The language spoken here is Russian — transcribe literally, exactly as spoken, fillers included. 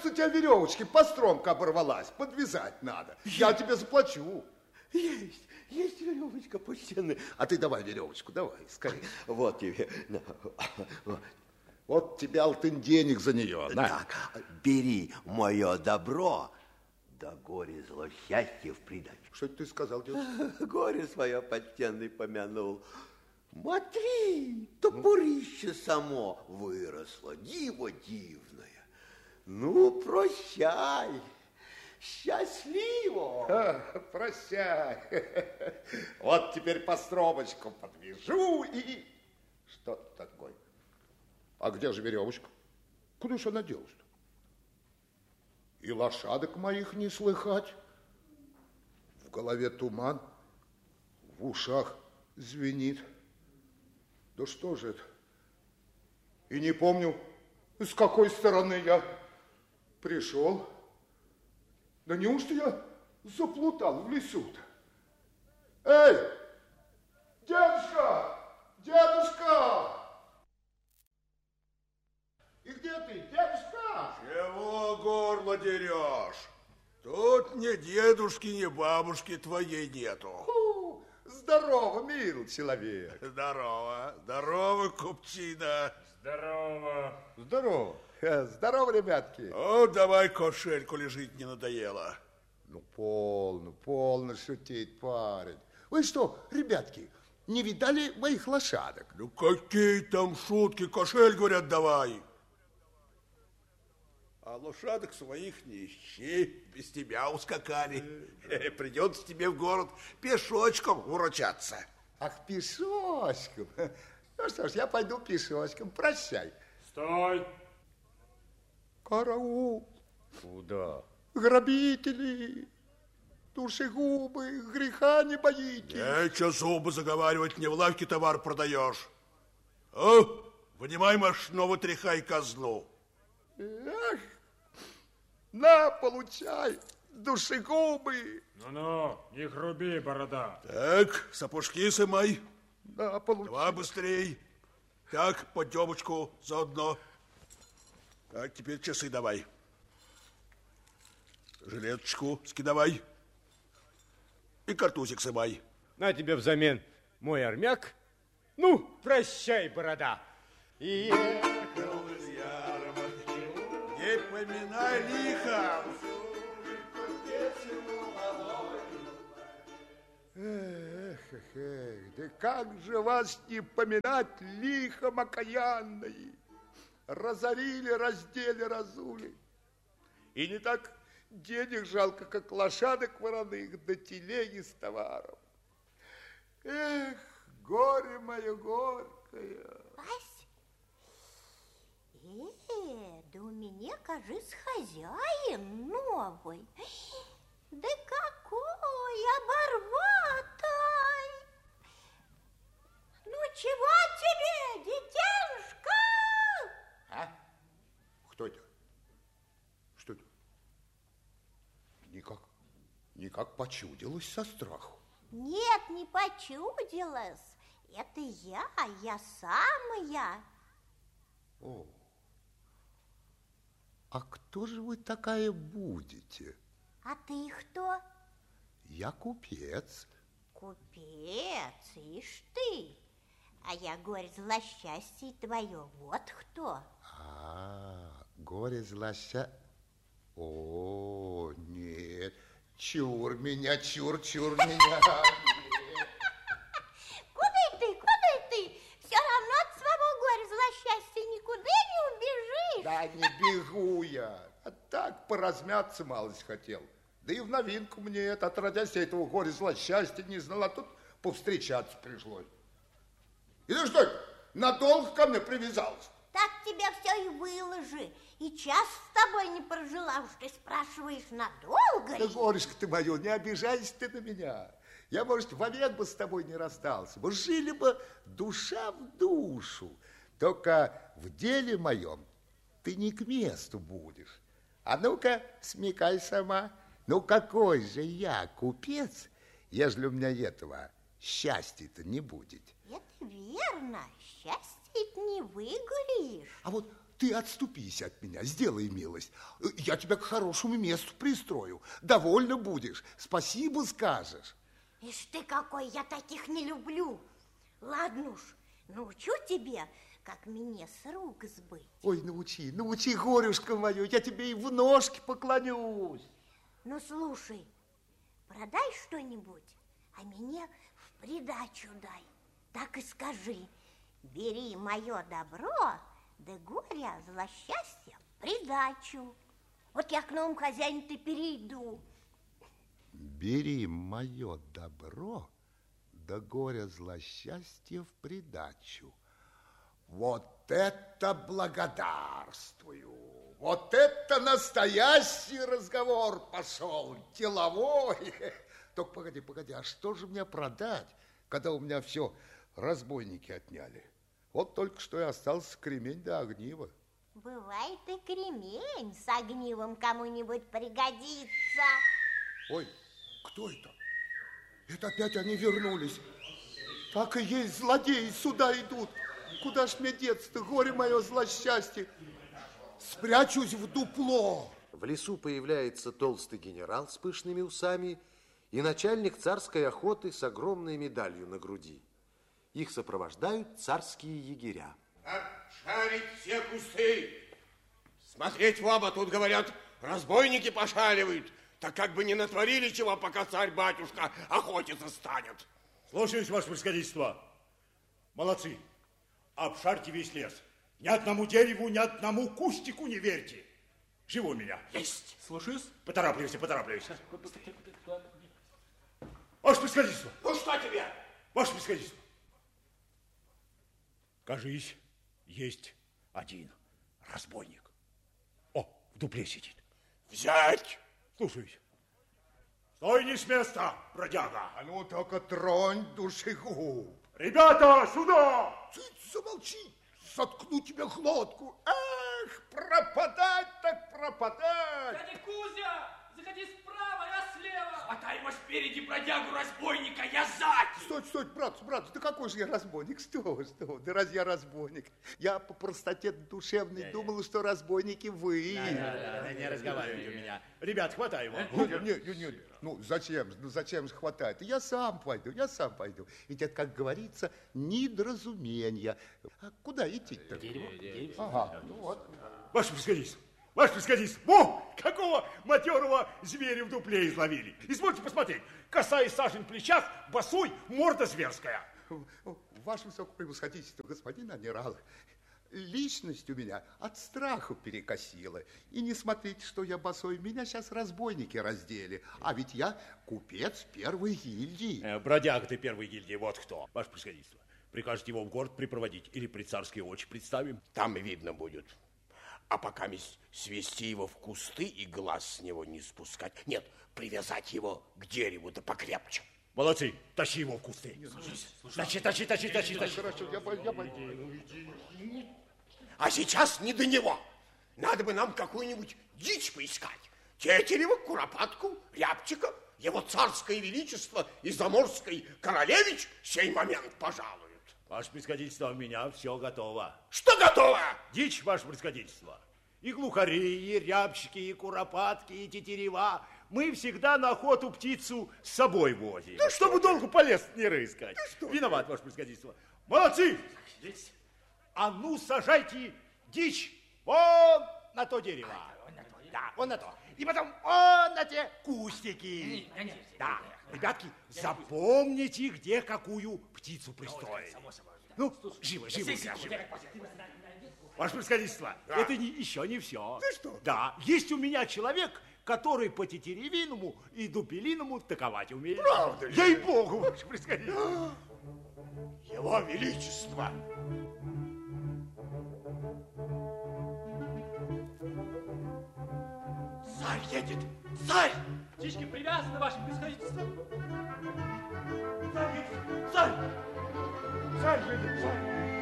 кажется, у тебя веревочки постромка оборвалась. Подвязать надо. Я тебе заплачу. Есть, есть веревочка почтенная. А ты давай веревочку, давай, скорее. Вот тебе. Вот тебе, алтын, денег за нее. На. Так, бери мое добро, да горе зло счастье в придачу. Что это ты сказал, дедушка? Горе свое почтенный помянул. Смотри, топорище само выросло, диво дивное. Ну, прощай, счастливо. А, прощай. Вот теперь по стромочку подвяжу и... Что такое? А где же веревочка? Куда же она делась-то? И лошадок моих не слыхать. В голове туман, в ушах звенит. Да что же это? И не помню, с какой стороны я пришел. Да неужто я заплутал в лесу-то? Эй, дедушка, дедушка! И где ты, дедушка? Чего горло дерешь? Тут ни дедушки, ни бабушки твоей нету. Фу, здорово, мил человек. Здорово, здорово, купчина. Здорово. Здорово. Здорово, ребятки. О, давай кошельку лежить не надоело. Ну, полно, полно шутить, парень. Вы что, ребятки, не видали моих лошадок? Ну, какие там шутки, кошель, говорят, давай. А лошадок своих не ищи, без тебя ускакали. Придется тебе в город пешочком вручаться. Ах, пешочком. Ну что ж, я пойду пешочком. Прощай. Стой. Караул. Куда? Грабители, душегубы, греха не боитесь. Нечего зубы заговаривать, не в лавке товар продаешь. О, вынимай машину, тряхай козлу. Эх, на, получай, душегубы. Ну-ну, не груби, борода. Так, сапожки сымай. Да, получай. Давай быстрей. Так, подъемочку заодно. Так, теперь часы давай. Жилеточку скидывай. И картузик сымай. На тебе взамен мой армяк. Ну, прощай, борода. И ехал из ярмарки, не поминай лихо. Эх, эх, эх, да как же вас не поминать лихом окаянной. Разорили, раздели, разули. И не так денег жалко, как лошадок вороных, да телеги с товаром. Эх, горе мое горькое. Вась, э, да у меня, кажется, хозяин новый. Да какой оборватой! Ну, чего тебе, детенушка? А? Кто это? Что это? Никак, никак почудилось со страху. Нет, не почудилось. Это я, я самая. О, а кто же вы такая будете? А ты кто? Я купец. Купец, ишь ты. А я горе злосчастье твое, вот кто. А, горе злося... О, нет, чур меня, чур, чур меня. Куда ты, куда ты? Все равно от своего горя злосчастья никуда не убежишь. Да не бегу я, а так поразмяться малость хотел. Да и в новинку мне это, отродясь я этого горя злосчастья не знала, а тут повстречаться пришлось. И ты что, надолго ко мне привязалась? Так тебя все и выложи. И час с тобой не прожила, уж ты спрашиваешь, надолго ли? Да, горюшка ты моя, не обижайся ты на меня. Я, может, вовек бы с тобой не расстался. Мы жили бы душа в душу. Только в деле моем ты не к месту будешь. А ну-ка, смекай сама. Ну, какой же я купец, ежели у меня этого счастья-то не будет? Это верно. Счастье не выговоришь. А вот ты отступись от меня, сделай милость. Я тебя к хорошему месту пристрою. Довольно будешь, спасибо скажешь. Ишь ты какой, я таких не люблю. Ладно уж, научу тебе, как мне с рук сбыть. Ой, научи, научи, горюшка мое, я тебе и в ножки поклонюсь. Ну, слушай, продай что-нибудь, а мне в придачу дай. Так и скажи, бери мое добро, да горя, злосчастья в придачу. Вот я к новому хозяину-то перейду. Бери мое добро, да горя, злосчастья в придачу. Вот это благодарствую! Вот это настоящий разговор пошел, деловой. Только погоди, погоди, а что же мне продать, когда у меня все разбойники отняли? Вот только что и остался кремень да огниво. Бывает и кремень с огнивом кому-нибудь пригодится. Ой, кто это? Это опять они вернулись. Так и есть, злодеи сюда идут. Куда ж мне деться-то, горе мое, злосчастье? Спрячусь в дупло. В лесу появляется толстый генерал с пышными усами и начальник царской охоты с огромной медалью на груди. Их сопровождают царские егеря. Обшарить все кусты. Смотреть в оба, тут, говорят, разбойники пошаливают. Так как бы не натворили чего, пока царь-батюшка охотиться станет. Слушаюсь, ваше происходительство. Молодцы. Обшарьте весь лес. Ни одному дереву, ни одному кустику не верьте. Живо у меня. Есть. Слушаюсь. Поторапливайся, поторапливайся. Ваше происходительство. Ну что тебе? Ваше происходительство. Кажись, есть один разбойник. О, в дупле сидит. Взять. Слушаюсь. Стой не с места, бродяга. А ну только тронь душегуб. Ребята, сюда! Ты замолчи, заткну тебе глотку. Эх, пропадать так пропадать. Дядя Кузя, заходи справа, я слева. Хватай его спереди, бродягу разбойника, я сзади. Стой, стой, брат, брат, да какой же я разбойник? Что вы, что вы, да разве я разбойник? Я по простоте душевной да, думал, что разбойники вы. Да, да, да, не разговаривайте у меня. Ребят, хватай его. Нет, нет, нет, ну зачем, ну зачем же хватает? Я сам пойду, я сам пойду. Ведь это, как говорится, недоразумение. А куда идти-то? Дерево, дерево. Ага, ну вот. Ваше происходительство, ваше происходительство. О, какого матерого зверя в дупле изловили. Извольте посмотреть. Коса и сажень в плечах, босой, морда зверская. Ваше высокопревосходительство, господин адмирал, личность у меня от страха перекосила. И не смотрите, что я босой, меня сейчас разбойники раздели. А ведь я купец первой гильдии. Э, бродяга ты первой гильдии, вот кто. Ваше происходительство, прикажете его в город припроводить или при царские очи представим? Там и видно будет. А пока свести его в кусты и глаз с него не спускать. Нет, привязать его к дереву, да покрепче. Молодцы, тащи его в кусты. Тащи, тащи, тащи, тащи, тащи. Хорошо, я пойду, я пойду. А сейчас не до него. Надо бы нам какую-нибудь дичь поискать. Тетерева, куропатку, рябчика. Его царское величество и заморский королевич сей момент пожалуют. Ваше происходительство, у меня все готово. Что готово? Дичь, ваше происходительство. И глухари, и рябчики, и куропатки, и тетерева. Мы всегда на охоту птицу с собой возим, да чтобы что долго по лесу не рыскать. Да виноват, ваше происходительство. Молодцы! Здесь. А ну, сажайте дичь вон на то дерево. Да, вон на то. И потом вон на те кустики. Да, ребятки, запомните, где какую птицу пристроить. Ну, живо, живо, живо. Ваше происходительство, да. Это не, еще не все. Ты что? Да, есть у меня человек, который по тетеревиному и дупелиному таковать умеет. Правда ли? Ей-богу, ваше происходительство. Его величество. Царь едет! Царь! Птички привязаны, ваше происходительство. Царь едет! Царь! Царь едет! Царь!